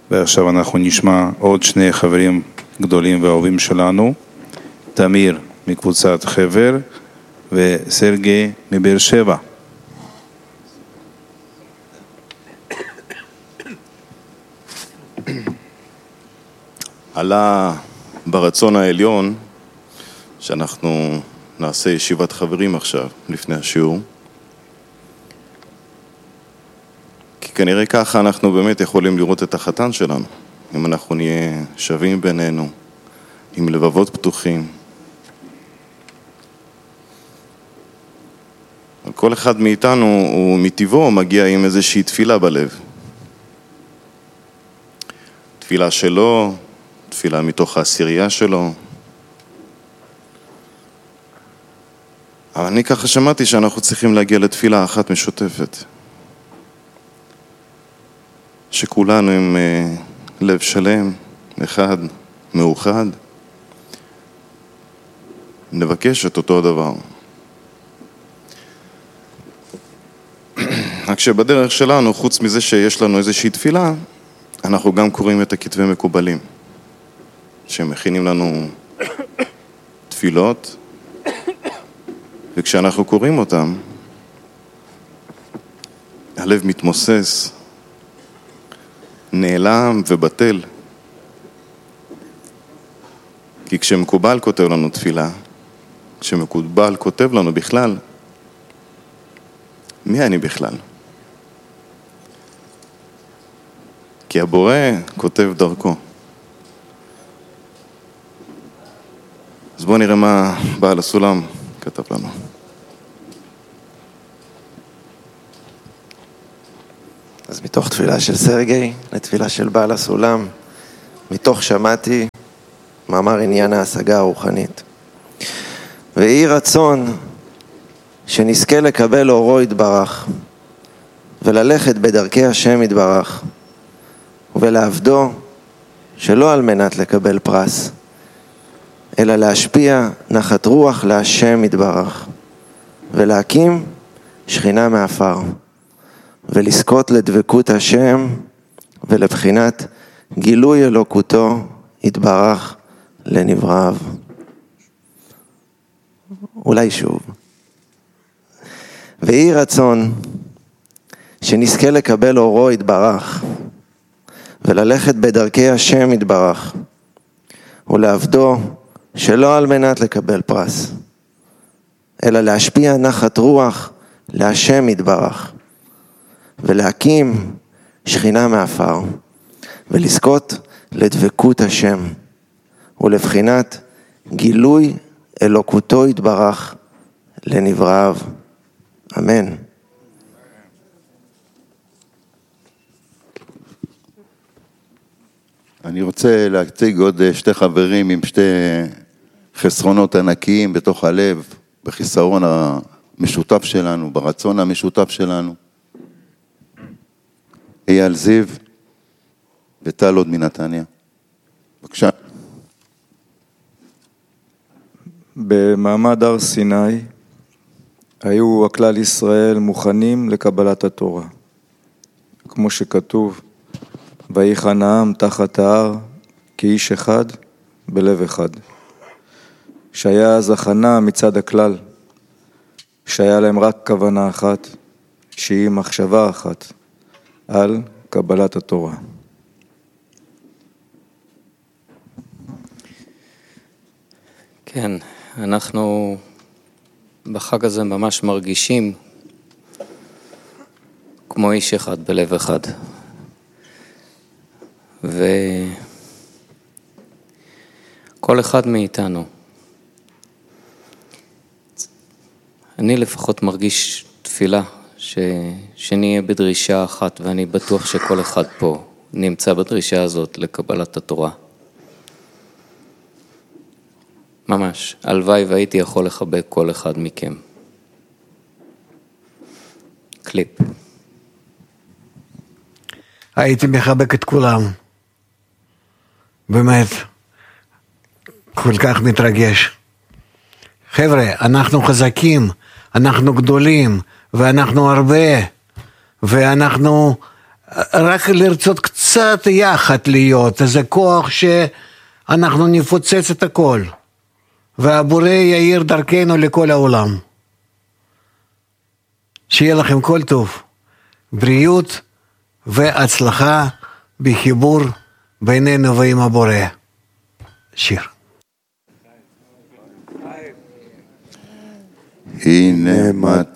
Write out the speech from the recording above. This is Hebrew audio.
ועכשיו אנחנו נשמע עוד שני חברים גדולים ואהובים שלנו, תמיר מקבוצת חבר וסרגי מבאר שבע. עלה ברצון העליון שאנחנו נעשה ישיבת חברים עכשיו לפני השיעור, כי כנראה ככה אנחנו באמת יכולים לראות את החתן שלנו, אם אנחנו נהיה שווים בינינו, עם לבבות פתוחים. כל אחד מאיתנו הוא מטבעו מגיע עם איזושהי תפילה בלב, תפילה שלו, תפילה מתוך העשירייה שלו. אבל אני ככה שמעתי שאנחנו צריכים להגיע לתפילה אחת משותפת, שכולנו עם לב שלם, אחד, מאוחד, נבקש את אותו הדבר. רק שבדרך שלנו, חוץ מזה שיש לנו איזושהי תפילה, אנחנו גם קוראים את הכתבי מקובלים, שמכינים לנו תפילות, וכשאנחנו קוראים אותם, הלב מתמוסס, נעלם ובטל. כי כשמקובל כותב לנו תפילה, כשמקובל כותב לנו בכלל, מי אני בכלל? כי הבורא כותב דרכו. אז בואו נראה מה בעל הסולם כתב לנו. אז מתוך תפילה של סרגי לתפילה של בעל הסולם, מתוך שמעתי מאמר עניין ההשגה הרוחנית. ויהי רצון שנזכה לקבל אורו יתברך, וללכת בדרכי השם יתברך, ולעבדו שלא על מנת לקבל פרס, אלא להשפיע נחת רוח להשם יתברך, ולהקים שכינה מאפר, ולזכות לדבקות השם ולבחינת גילוי אלוקותו יתברך לנבראיו. אולי שוב. ויהי רצון שנזכה לקבל אורו יתברך, וללכת בדרכי השם יתברך, ולעבדו שלא על מנת לקבל פרס, אלא להשפיע נחת רוח להשם יתברך, ולהקים שכינה מאפר, ולזכות לדבקות השם, ולבחינת גילוי אלוקותו יתברך לנבראיו. אמן. אני רוצה להציג עוד שתי חברים עם שתי חסרונות ענקיים בתוך הלב, בחיסרון המשותף שלנו, ברצון המשותף שלנו. אייל זיו וטל עוד מנתניה. בבקשה. במעמד הר סיני היו הכלל ישראל מוכנים לקבלת התורה. כמו שכתוב, ויחן העם תחת ההר כאיש אחד בלב אחד. שהיה אז הכנה מצד הכלל, שהיה להם רק כוונה אחת, שהיא מחשבה אחת על קבלת התורה. כן, אנחנו בחג הזה ממש מרגישים כמו איש אחד בלב אחד. וכל אחד מאיתנו, אני לפחות מרגיש תפילה שנהיה בדרישה אחת, ואני בטוח שכל אחד פה נמצא בדרישה הזאת לקבלת התורה. ממש, הלוואי והייתי יכול לחבק כל אחד מכם. קליפ. הייתי מחבק את כולם. באמת, כל כך מתרגש. חבר'ה, אנחנו חזקים, אנחנו גדולים, ואנחנו הרבה, ואנחנו רק לרצות קצת יחד להיות, איזה כוח שאנחנו נפוצץ את הכל, והבורא יאיר דרכנו לכל העולם. שיהיה לכם כל טוב, בריאות והצלחה בחיבור בינינו ועם הבורא. שיר. הנה